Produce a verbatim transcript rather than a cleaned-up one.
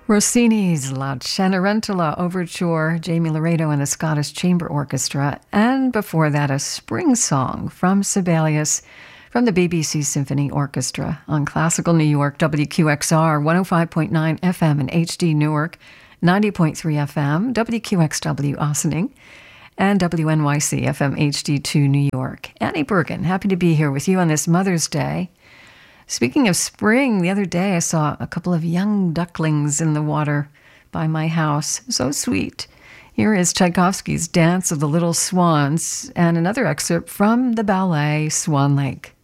Rossini's La Cenerentola Overture, Jamie Laredo and the Scottish Chamber Orchestra, and before that a spring song from Sibelius from the B B C Symphony Orchestra on Classical New York, W Q X R, one oh five point nine F M in H D Newark, ninety point three F M, W Q X W Ossining, and W N Y C F M H D two New York. Annie Bergen, happy to be here with you on this Mother's Day. Speaking of spring, the other day I saw a couple of young ducklings in the water by my house. So sweet. Here is Tchaikovsky's Dance of the Little Swans and another excerpt from the ballet Swan Lake.